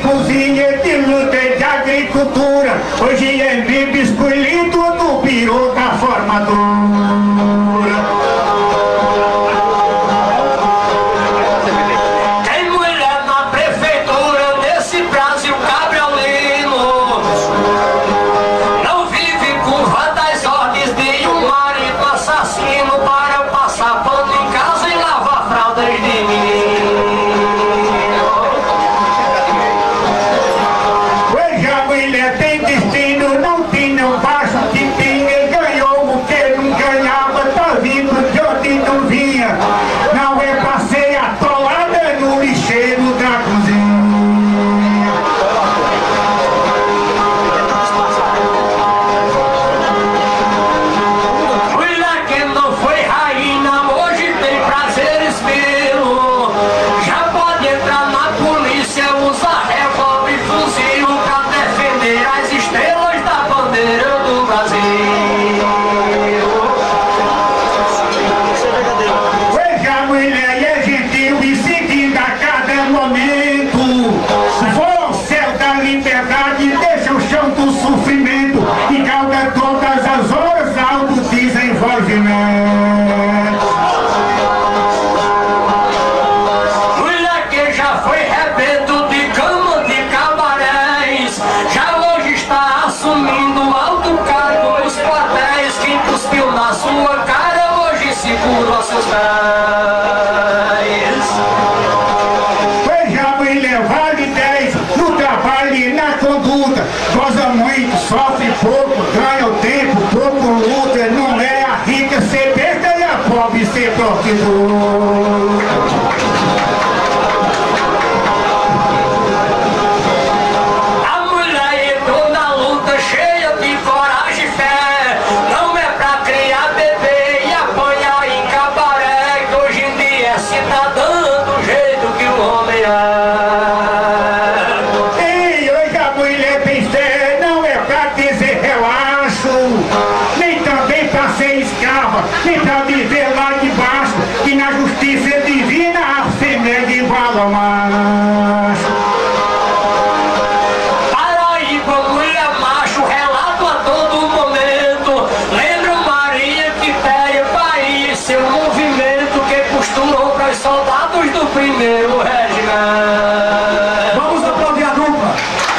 cozinha, de luta e de agricultura. Hoje é vivo escolhido do biro da formadora. Tem mulher na prefeitura desse Brasil cabriolino. Não vive curva das ordens de um marido assassino para passar pano em casa e lavar fraldas de menino. Hoje a mulher tem destino, não tinha um baixo que tinha. Ganhou o que não ganhava, tá vindo de onde não vinha. Não é passeio atolada no lixeiro da cozinha. Mulher que não foi rainha, hoje tem prazeres pelo. Já pode entrar na polícia, usar revólver e fuzil pra defender as estrelas da bandeira do Brasil. Hoje a mulher é gentil e seguindo a cada momento. Voa ao céu da liberdade, deixa o chão do sofrimento e galga todas as horas alto desenvolvimento. Mulher que já foi rebento de cama de cabarés, já hoje está assumindo alto cargo nos quartéis. Quem cuspiu na sua cara hoje segura os seus pés. Hoje a mulher vale 10 no trabalho e na conduta. Goza muito, sofre pouco, ganha o tempo, pouco luta. Não é a rica ser besta e a pobre ser prostituta. A mulher entrou na luta cheia de coragem e fé. Não é pra criar bebê e apanhar em cabaré, que hoje em dia é cidadã do jeito que o homem é. E hoje a mulher tem fé, não é pra dizer relaxo, nem também pra ser escrava, nem pra viver lá de baixo, que na justiça divina a fêmea igual ao macho. Paraíba, mulher macho, relato a todo momento. Lembra Maria Quitéria, Bahia e seu movimento que costurou para os soldados do primeiro regimento. Vamos aplaudir a dupla.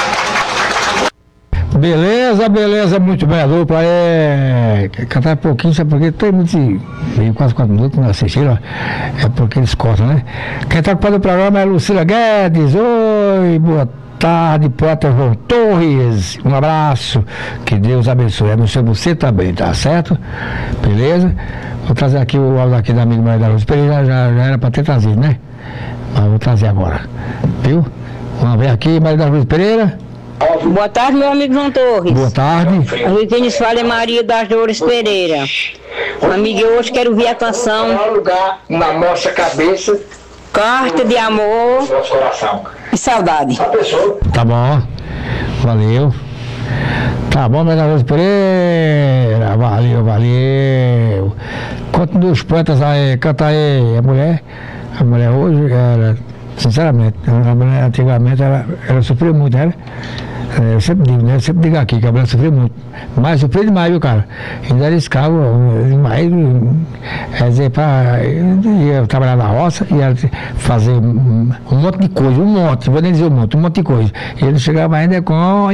Beleza, beleza, muito bem a dupla. Cantar um pouquinho, sabe por quê? Tem muito. Veio quase 4 minutos, não assistiram, é porque eles cortam, né? Quem está ocupando o programa é Lucila Guedes. Oi, boa tarde, poeta João Torres. Um abraço, que Deus abençoe. Abençoe você também, tá certo? Beleza? Vou trazer aqui o áudio aqui da amiga Maria da Luz Pereira, já era para ter trazido, né? Mas vou trazer agora, viu? Vamos ver aqui, Maria da Luz Pereira. Boa tarde, meu amigo João Torres. Boa tarde. Aqui quem nos fala é Maria das Dores Pereira. Amiga, eu hoje quero ouvir a canção lugar na nossa cabeça, Carta de Amor nosso coração. e Saudade. A pessoa Tá bom, valeu. Tá bom, Maria da Luz Pereira. Valeu, valeu. Continua os poetas aí, canta aí. A mulher hoje, ela, sinceramente, a mulher antigamente ela sofreu muito, né? Eu sempre digo, né? Eu sempre digo aqui que a mulher sofreu muito. Mas sofreu demais, viu, cara? Ainda era escravo demais. Quer dizer, ia trabalhar na roça, ia fazer um monte de coisa, não vou nem dizer um monte de coisa. E ele chegava ainda com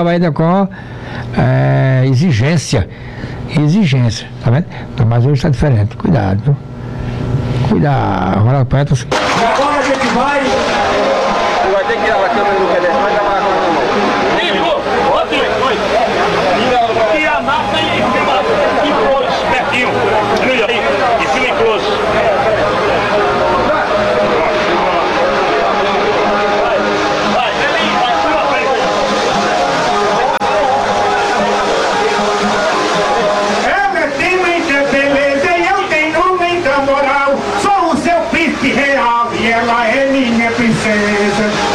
exigência, tá vendo? Então, mas hoje está diferente, cuidado, viu? Cuidado, agora poeta. E agora a gente vai. vai ter que ir a câmera do Pelé, vai dar uma E a massa em close, pertinho. Em cima em close. Ela tem muita beleza e eu tenho muita moral. Sou o seu príncipe real e ela é minha princesa.